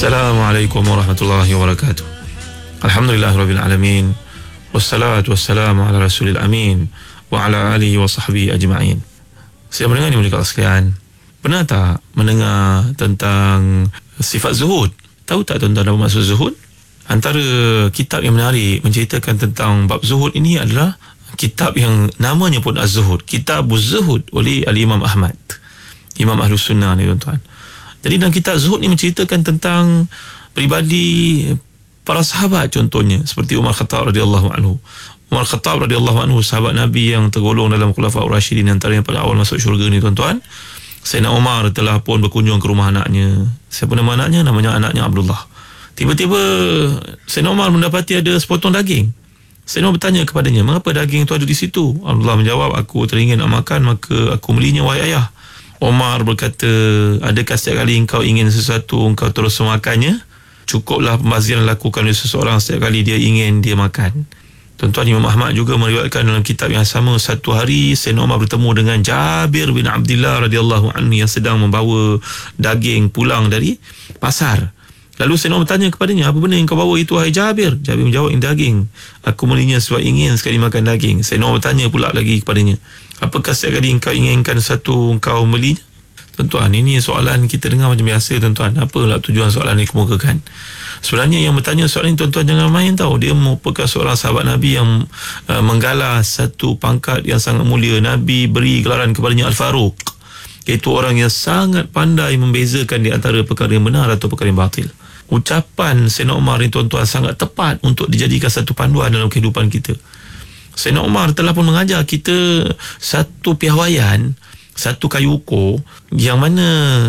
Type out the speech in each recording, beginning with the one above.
Assalamualaikum warahmatullahi wabarakatuh. Alhamdulillahirabbil alamin. Wassalatu wassalamu ala rasulil amin wa ala alihi wa sahbihi ajma'in. Saya mendengar ni mulia sekalian, pernah tak mendengar tentang sifat zuhud? Tahu tak tuan-tuan apa maksud zuhud? Antara kitab yang menarik menceritakan tentang bab zuhud ini adalah kitab yang namanya pun Az-Zuhud, Kitabuz Zuhud oleh Al-Imam Ahmad, Imam Ahlus Sunnah ni tuan-tuan. Jadi dalam kitab Zuhud ni menceritakan tentang peribadi para sahabat, contohnya seperti Umar Khattab radhiyallahu anhu. Umar Khattab radhiyallahu anhu, sahabat Nabi yang tergolong dalam Khulafaur Rasyidin, antaranya pada awal masuk syurga ni tuan-tuan. Sayyidina Umar telah pun berkunjung ke rumah anaknya. Siapa nama anaknya? Namanya anaknya Abdullah. Tiba-tiba Sayyidina Umar mendapati ada sepotong daging. Sayyidina Umar bertanya kepadanya, mengapa daging itu ada di situ? Abdullah menjawab, aku teringin nak makan, maka aku belinya, wahai ayah. Umar berkata, adakah setiap kali engkau ingin sesuatu engkau terus memakannya? Cukuplah pembaziran lakukan oleh seseorang setiap kali dia ingin dia makan. Tuan-tuan, Imam Ahmad juga meriwayatkan dalam kitab yang sama, satu hari Sayyidina Umar bertemu dengan Jabir bin Abdullah radhiyallahu anhu yang sedang membawa daging pulang dari pasar. Lalu Sayyidina Umar bertanya kepadanya, apa benda yang kau bawa itu, wahai Jabir? Jabir menjawab, ini daging. Aku belinya sebab ingin sekali makan daging. Sayyidina Umar bertanya pula lagi kepadanya, apakah setiap kali engkau inginkan satu engkau belinya? Tuan-tuan, ini soalan kita dengar macam biasa tuan-tuan. Apalah tujuan soalan ini kemukakan? Sebenarnya yang bertanya soalan ini tuan-tuan jangan main tahu. Dia merupakan seorang sahabat Nabi yang menggalas satu pangkat yang sangat mulia. Nabi beri gelaran kepadanya Al-Faruq, iaitu orang yang sangat pandai membezakan di antara perkara yang benar atau perkara yang batil. Ucapan Sayyidina Umar ni tuan-tuan sangat tepat untuk dijadikan satu panduan dalam kehidupan kita. Sayyidina Umar telah pun mengajar kita satu piawaian, satu kayu ukur yang mana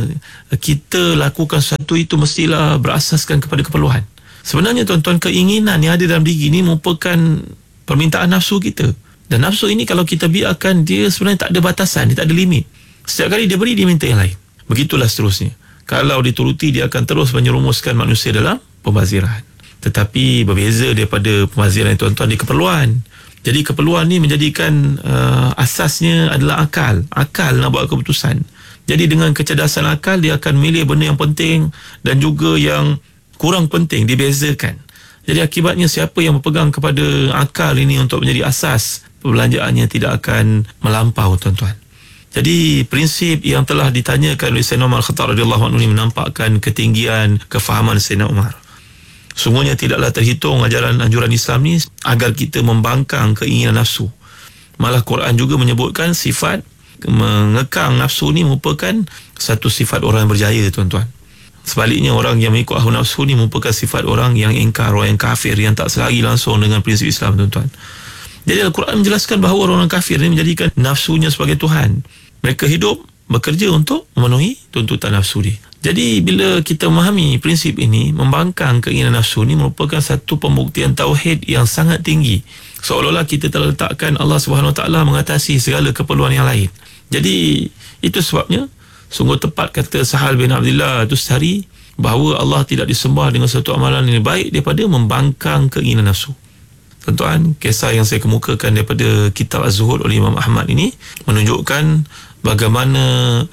kita lakukan sesuatu itu mestilah berasaskan kepada keperluan. Sebenarnya tuan-tuan, keinginan yang ada dalam diri ini merupakan permintaan nafsu kita. Dan nafsu ini kalau kita biarkan, dia sebenarnya tak ada batasan, dia tak ada limit. Setiap kali dia beri, dia minta yang lain. Begitulah seterusnya. Kalau dituruti, dia akan terus menyerumuskan manusia dalam pembaziran. Tetapi berbeza daripada pembaziran tuan-tuan di keperluan. Jadi keperluan ni menjadikan asasnya adalah akal. Akal nak buat keputusan. Jadi dengan kecerdasan akal, dia akan milih benda yang penting dan juga yang kurang penting, dibezakan. Jadi akibatnya siapa yang berpegang kepada akal ini untuk menjadi asas perbelanjaannya tidak akan melampau tuan-tuan. Jadi prinsip yang telah ditanyakan oleh Sayyidina Umar Khattab radhiyallahu anhu ini menampakkan ketinggian kefahaman Sayyidina Umar. Sungguhnya tidaklah terhitung ajaran anjuran Islam ni agar kita membangkang keinginan nafsu. Malah Quran juga menyebutkan sifat mengekang nafsu ni merupakan satu sifat orang yang berjaya tuan-tuan. Sebaliknya, orang yang mengikut hawa nafsu ni merupakan sifat orang yang ingkar, orang yang kafir, yang tak selari langsung dengan prinsip Islam tuan-tuan. Jadi Al-Quran menjelaskan bahawa orang kafir ni menjadikan nafsunya sebagai Tuhan. Mereka hidup bekerja untuk memenuhi tuntutan nafsu dia. Jadi bila kita memahami prinsip ini, membangkang keinginan nafsu ni merupakan satu pembuktian tauhid yang sangat tinggi. Seolah-olah kita telah letakkan Allah Subhanahu Wa Taala mengatasi segala keperluan yang lain. Jadi itu sebabnya sungguh tepat kata Sahal bin Abdullah Tustari bahawa Allah tidak disembah dengan satu amalan yang baik daripada membangkang keinginan nafsu. Tuan-tuan, kisah yang saya kemukakan daripada kitab Az-Zuhud oleh Imam Ahmad ini menunjukkan bagaimana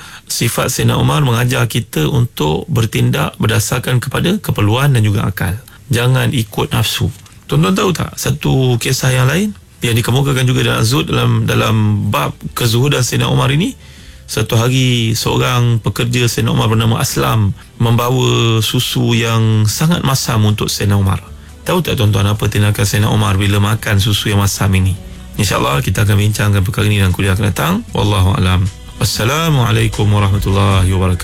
sifat Sayyidina Umar mengajar kita untuk bertindak berdasarkan kepada keperluan dan juga akal. Jangan ikut nafsu. Tuan-tuan tahu tak satu kisah yang lain yang dikemukakan juga dalam Az-Zuhud dalam bab kezuhudan Sayyidina Umar ini? Satu hari seorang pekerja Sayyidina Umar bernama Aslam membawa susu yang sangat masam untuk Sayyidina Umar. Tahu tak tuan-tuan apa tindakan Sayyidina Umar bila makan susu yang masam ini? InsyaAllah kita akan bincangkan perkara ini dalam kuliah akan datang. Wallahu a'lam. Wassalamualaikum warahmatullahi wabarakatuh.